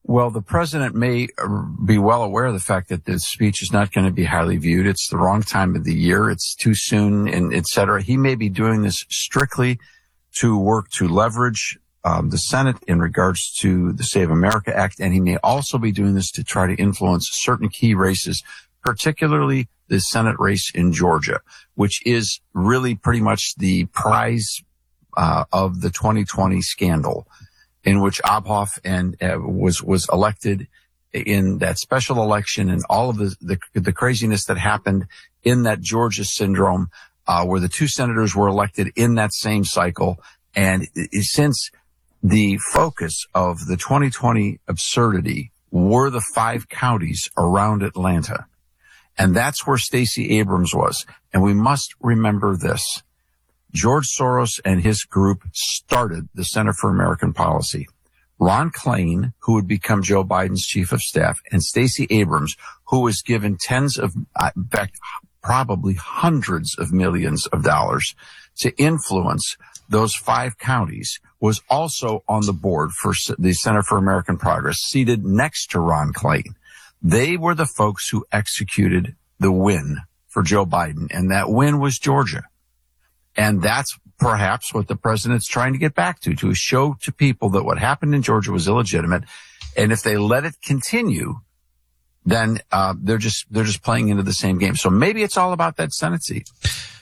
Well, the president may be well aware of the fact that this speech is not going to be highly viewed. It's the wrong time of the year. It's too soon, and et cetera. He may be doing this strictly to work to leverage um, the Senate in regards to the Save America Act, and he may also be doing this to try to influence certain key races, particularly the Senate race in Georgia, which is really pretty much the prize uh, of the twenty twenty scandal, in which Obhoff and uh, was was elected in that special election, and all of the the, the craziness that happened in that Georgia syndrome, uh, where the two senators were elected in that same cycle. And since the focus of the twenty twenty absurdity were the five counties around Atlanta, and that's where Stacey Abrams was. And we must remember this. George Soros and his group started the Center for American Policy. Ron Klain, who would become Joe Biden's chief of staff, and Stacey Abrams, who was given tens of, in fact, probably hundreds of millions of dollars to influence those five counties, was also on the board for the Center for American Progress, seated next to Ron Klain. They were the folks who executed the win for Joe Biden, and that win was Georgia. And that's perhaps what the president's trying to get back to, to show to people that what happened in Georgia was illegitimate. And if they let it continue, then uh, they're just they're just playing into the same game. So maybe it's all about that Senate seat.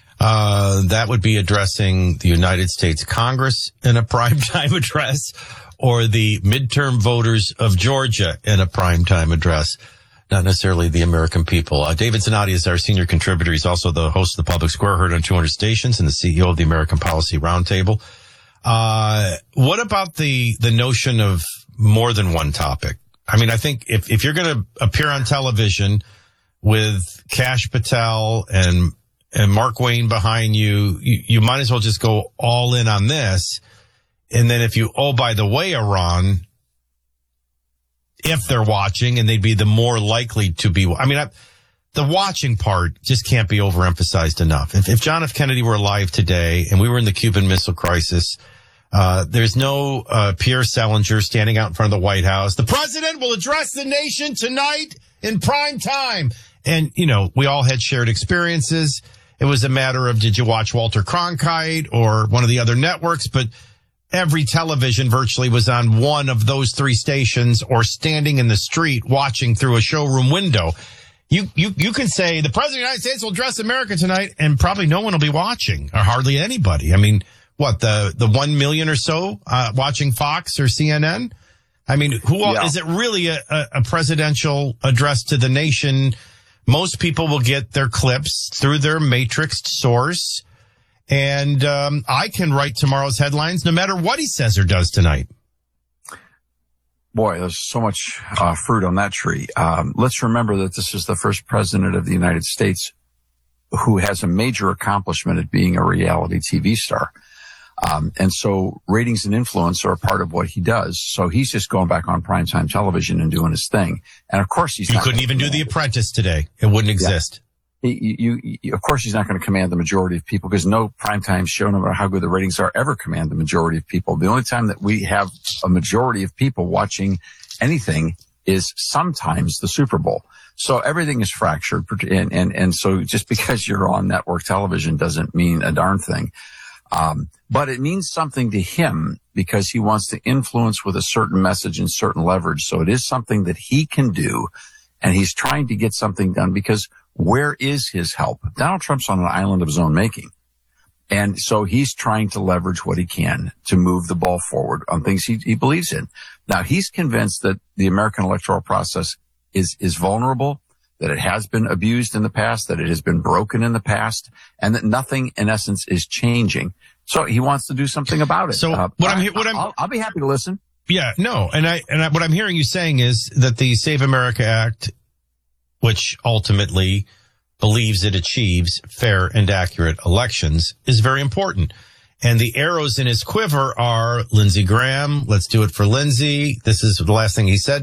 Uh, that would be addressing the United States Congress in a primetime address, or the midterm voters of Georgia in a primetime address. Not necessarily the American people. Uh, David Zanotti is our senior contributor. He's also the host of the Public Square, heard on two hundred stations, and the C E O of the American Policy Roundtable. Uh, what about the, the notion of more than one topic? I mean, I think if, if you're going to appear on television with Kash Patel and, and Mark Wayne behind you, you, you might as well just go all in on this. And then if you, oh, by the way, Iran, if they're watching, and they'd be the more likely to be. I mean, I, the watching part just can't be overemphasized enough. If, if John F. Kennedy were alive today and we were in the Cuban Missile Crisis, uh, there's no uh, Pierre Salinger standing out in front of the White House. The president will address the nation tonight in prime time. And, you know, we all had shared experiences. It was a matter of, did you watch Walter Cronkite or one of the other networks? But every television virtually was on one of those three stations, or standing in the street watching through a showroom window. You, you, you can say the president of the United States will address America tonight, and probably no one will be watching, or hardly anybody. I mean, what, the, the one million or so, uh, watching Fox or C N N? I mean, who all, Yeah. is it really a, a, a presidential address to the nation? Most people will get their clips through their matrixed source. And um, I can write tomorrow's headlines no matter what he says or does tonight. Boy, there's so much uh, fruit on that tree. Um, let's remember that this is the first president of the United States who has a major accomplishment at being a reality T V star. Um, and so ratings and influence are a part of what he does. So he's just going back on primetime television and doing his thing. And of course he's You not couldn't even do The Apprentice today. It wouldn't exist. Yeah. You, you, you, of course he's not going to command the majority of people, because no primetime show, no matter how good the ratings are, ever command the majority of people. The only time that we have a majority of people watching anything is sometimes the Super Bowl. So everything is fractured. And, and, and so just because you're on network television doesn't mean a darn thing. Um, but it means something to him because he wants to influence with a certain message and certain leverage. So it is something that he can do, and he's trying to get something done, because where is his help? Donald Trump's on an island of his own making. And so he's trying to leverage what he can to move the ball forward on things he, he believes in. Now, he's convinced that the American electoral process is, is vulnerable, that it has been abused in the past, that it has been broken in the past, and that nothing, in essence, is changing. So he wants to do something about it. So uh, what I'm, what I'm, I'll, I'll be happy to listen. Yeah, no. And I, and I, what I'm hearing you saying is that the Save America Act, which ultimately believes it achieves fair and accurate elections, is very important. And the arrows in his quiver are Lindsey Graham. Let's do it for Lindsey. This is the last thing he said